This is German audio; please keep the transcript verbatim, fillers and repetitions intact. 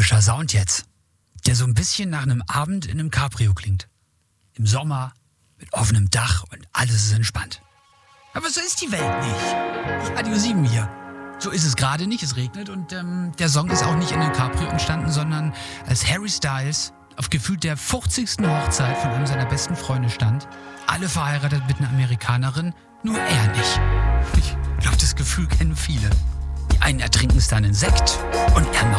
Frischer Sound jetzt, der so ein bisschen nach einem Abend in einem Cabrio klingt. Im Sommer, mit offenem Dach und alles ist entspannt. Aber so ist die Welt nicht. Radio sieben hier. So ist es gerade nicht, es regnet und ähm, der Song ist auch nicht in einem Cabrio entstanden, sondern als Harry Styles auf gefühlt der fünfzigsten Hochzeit von einem seiner besten Freunde stand. Alle verheiratet mit einer Amerikanerin, nur er nicht. Ich glaube, das Gefühl kennen viele. Die einen ertrinken es dann in Sekt und er macht